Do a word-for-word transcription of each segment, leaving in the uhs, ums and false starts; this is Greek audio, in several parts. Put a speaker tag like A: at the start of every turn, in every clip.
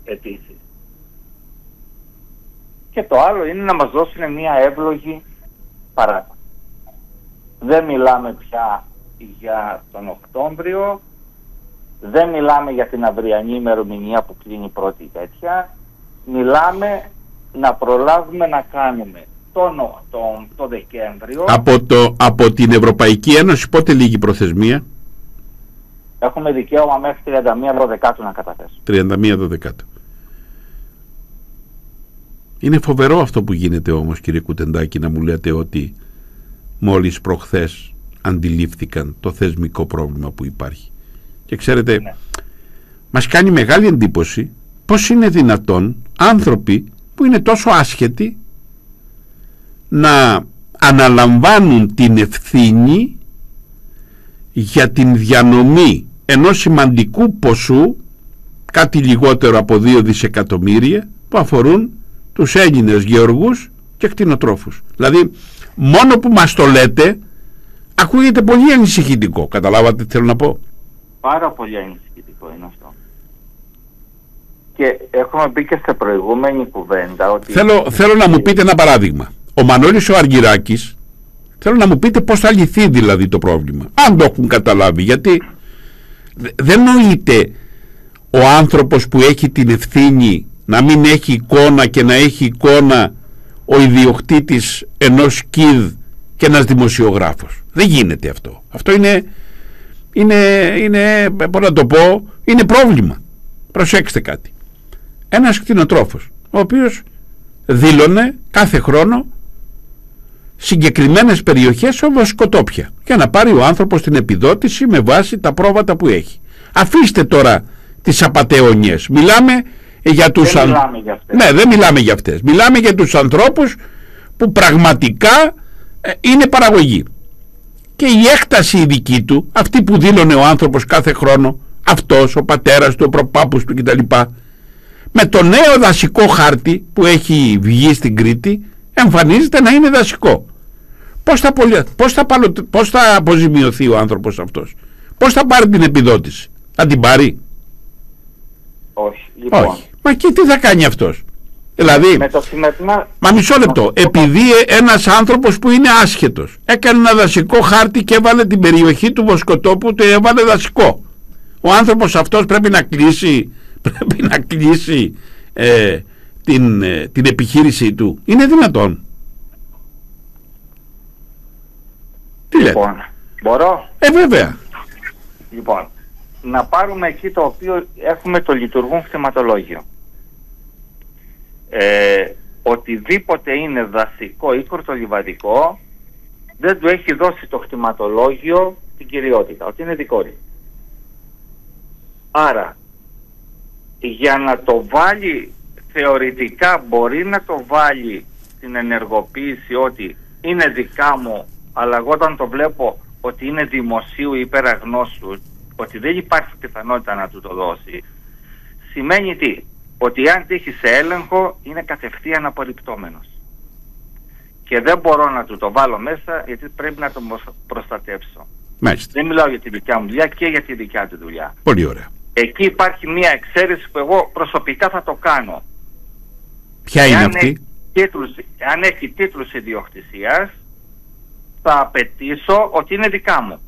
A: αιτήσεις. Και το άλλο είναι να μας δώσουν μια εύλογη παράταση. Δεν μιλάμε πια για τον Οκτώβριο, δεν μιλάμε για την αυριανή ημερομηνία που κλείνει η πρώτη τέτοια, μιλάμε να προλάβουμε να κάνουμε τον, τον, τον Δεκέμβριο.
B: Από, το, από την Ευρωπαϊκή Ένωση πότε λήγει η προθεσμία?
A: Έχουμε δικαίωμα μέχρι τριάντα μία Δωδεκάτου να καταθέσουμε.
B: τριάντα μία Δωδεκάτου. Είναι φοβερό αυτό που γίνεται όμως, κύριε Κουτεντάκη, να μου λέτε ότι μόλις προχθές αντιλήφθηκαν το θεσμικό πρόβλημα που υπάρχει. Και ξέρετε, ναι, μας κάνει μεγάλη εντύπωση πώς είναι δυνατόν άνθρωποι που είναι τόσο άσχετοι να αναλαμβάνουν την ευθύνη για την διανομή ενός σημαντικού ποσού, κάτι λιγότερο από δύο δισεκατομμύρια, που αφορούν τους Έλληνες γεωργούς και κτηνοτρόφους. Δηλαδή, μόνο που μας το λέτε, ακούγεται πολύ ανησυχητικό. Καταλάβατε τι θέλω να πω?
A: Πάρα πολύ ανησυχητικό είναι αυτό. Και έχουμε πει και σε προηγούμενη κουβέντα ότι...
B: Θέλω, θέλω να μου πείτε ένα παράδειγμα. Ο Μανώλης ο Αργυράκης, θέλω να μου πείτε πώς θα λυθεί δηλαδή το πρόβλημα. Αν το έχουν καταλάβει. Γιατί δεν νοείται ο άνθρωπος που έχει την ευθύνη να μην έχει εικόνα και να έχει εικόνα ο ιδιοκτήτης ενός ΚΙΔ και ένας δημοσιογράφος. Δεν γίνεται αυτό. Αυτό είναι, είναι, είναι, πώς να το πω, είναι πρόβλημα. Προσέξτε κάτι. Ένας κτηνοτρόφος, ο οποίος δήλωνε κάθε χρόνο συγκεκριμένες περιοχές όπως σκοτόπια, για να πάρει ο άνθρωπος την επιδότηση με βάση τα πρόβατα που έχει. Αφήστε τώρα τις απατεωνιές. Μιλάμε για τους
A: δεν
B: αν...
A: μιλάμε για αυτές.
B: Ναι, δεν μιλάμε για αυτές. Μιλάμε για τους ανθρώπους που πραγματικά ε, είναι παραγωγή. Και η έκταση η δική του, αυτή που δήλωνε ο άνθρωπος κάθε χρόνο, αυτός, ο πατέρας του, ο προπάπους του κτλ., με το νέο δασικό χάρτη που έχει βγει στην Κρήτη, εμφανίζεται να είναι δασικό. Πώς θα, πολυ... πώς θα, παλω... πώς θα αποζημιωθεί ο άνθρωπος αυτός? Πώς θα πάρει την επιδότηση? Θα την πάρει?
A: Όχι. Λοιπόν.
B: Όχι. Μα και τι θα κάνει αυτός? Δηλαδή,
A: με το σημερινά...
B: μα μισό λεπτό, επειδή ένας άνθρωπος που είναι άσχετος έκανε ένα δασικό χάρτη και έβαλε την περιοχή του βοσκοτόπου, το έβαλε δασικό, ο άνθρωπος αυτός πρέπει να κλείσει, πρέπει να κλείσει ε, την, ε, την επιχείρησή του? Είναι δυνατόν? Τι λέτε?
A: Λοιπόν, μπορώ?
B: Ε, βέβαια.
A: Λοιπόν, να πάρουμε εκεί το οποίο έχουμε το λειτουργούν χρηματολόγιο. Ε, οτιδήποτε είναι δασικό ή κορτολιβαδικό δεν του έχει δώσει το χρηματολόγιο την κυριότητα, ότι είναι δικό του. Άρα, για να το βάλει θεωρητικά, μπορεί να το βάλει στην ενεργοποίηση ότι είναι δικά μου, αλλά εγώ όταν το βλέπω ότι είναι δημοσίου υπεραγνώστου, ότι δεν υπάρχει πιθανότητα να του το δώσει, σημαίνει τι? Ότι αν τύχει σε έλεγχο είναι κατευθείαν απορριπτόμενος. Και δεν μπορώ να του το βάλω μέσα, γιατί πρέπει να τον προστατεύσω.
B: Μάλιστα.
A: Δεν μιλάω για τη δικιά μου δουλειά και για τη δικιά του δουλειά.
B: Πολύ ωραία.
A: Εκεί υπάρχει μια εξαίρεση που εγώ προσωπικά θα το κάνω.
B: Ποια είναι
A: εάν
B: αυτή?
A: Έχει τίτλους, αν έχει τίτλους ιδιοκτησίας, θα απαιτήσω ότι είναι δικά μου.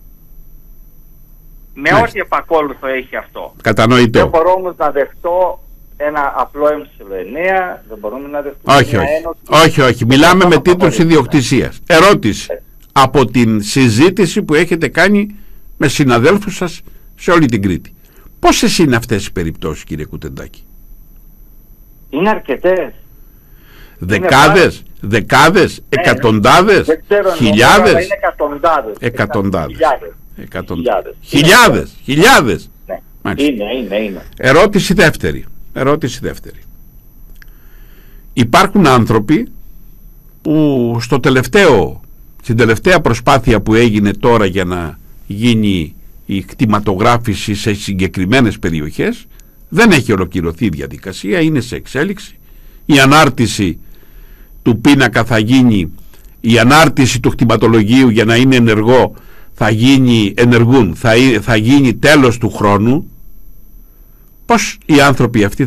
A: Με
B: Μάλιστα.
A: ό,τι επακόλουθο έχει αυτό.
B: Κατανοητό.
A: Δεν μπορώ όμως να δεχτώ ένα απλό εμ εννέα, δεν μπορούμε να δεχτούμε
B: όχι,
A: μια
B: όχι.
A: ένωση.
B: όχι, όχι. Μιλάμε με τίτλους ιδιοκτησίας. Ερώτηση.
A: Ε.
B: Από την συζήτηση που έχετε κάνει με συναδέλφους σας σε όλη την Κρήτη, πόσες είναι αυτές οι περιπτώσεις, κύριε Κουτεντάκη?
A: Είναι αρκετές.
B: Δεκάδες, δεκάδες,
A: ναι,
B: εκατοντάδες,
A: δεν ξέρω,
B: χιλιάδες?
A: είναι εκατοντάδες.
B: Εκατοντάδες.
A: Χιλιάδες.
B: Εκατοντάδες. Χιλιάδες. Χιλιάδες.
A: Ναι.
B: Μάλιστα.
A: Είναι, είναι, είναι.
B: Ερώτηση δεύτερη. Ερώτηση δεύτερη. Υπάρχουν άνθρωποι που στο τελευταίο, στην τελευταία προσπάθεια που έγινε τώρα για να γίνει η κτηματογράφηση σε συγκεκριμένες περιοχές, δεν έχει ολοκληρωθεί η διαδικασία, είναι σε εξέλιξη. Η ανάρτηση του πίνακα θα γίνει, η ανάρτηση του κτηματολογίου για να είναι ενεργό θα γίνει, ενεργούν, θα, θα γίνει τέλος του χρόνου. Πώς οι άνθρωποι αυτοί